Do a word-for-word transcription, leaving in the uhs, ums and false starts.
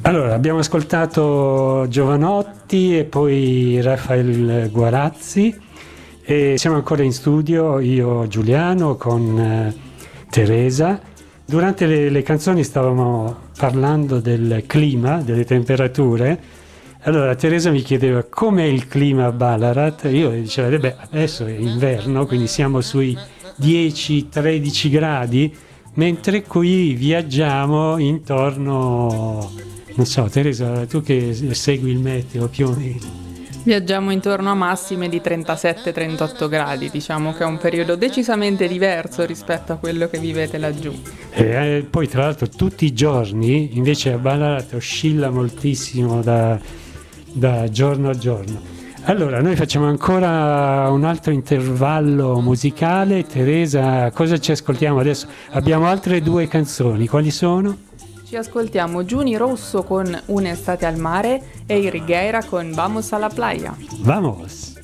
Allora, abbiamo ascoltato Jovanotti e poi Rafael Guarazzi e siamo ancora in studio, io Giuliano con eh, Teresa. Durante le, le canzoni stavamo parlando del clima, delle temperature. Allora Teresa mi chiedeva com'è il clima a Ballarat, io le dicevo, beh, adesso è inverno, quindi siamo sui dieci tredici gradi, mentre qui viaggiamo intorno, non so, Teresa, tu che segui il meteo più o meno. Viaggiamo intorno a massime di trentasette trentotto gradi, diciamo che è un periodo decisamente diverso rispetto a quello che vivete laggiù. E eh, poi tra l'altro tutti i giorni, invece a Ballarat oscilla moltissimo da, da giorno a giorno. Allora, noi facciamo ancora un altro intervallo musicale. Teresa, cosa ci ascoltiamo adesso? Abbiamo altre due canzoni, quali sono? Ci ascoltiamo Giuni Rosso con Un'estate al mare e Irigueira con Vamos a la playa. Vamos!